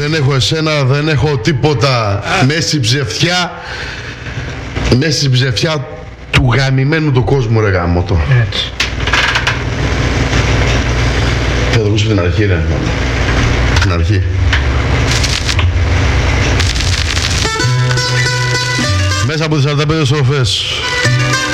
δεν έχω εσένα, δεν έχω τίποτα. Μέση ψευτιά του γαμημένου του κόσμου, ρε γάμο το. Έτσι. Θα το ακούσω την αρχή, ρε. Την αρχή. Μέσα από τις 45 στροφές.